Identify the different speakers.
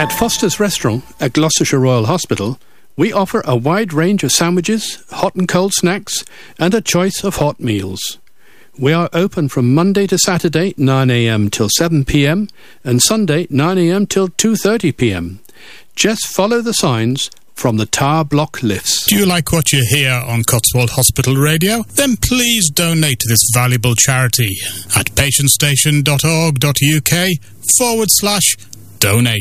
Speaker 1: At Foster's Restaurant at Gloucestershire Royal Hospital, we offer a wide range of sandwiches, hot and cold snacks, and a choice of hot meals. We are open from Monday to Saturday, 9 a.m. till 7 p.m, and Sunday, 9 a.m. till 2:30 p.m. Just follow the signs from the tower block lifts.
Speaker 2: Do you like what you hear on Cotswold Hospital Radio? Then please donate to this valuable charity at patientstation.org.uk/donate.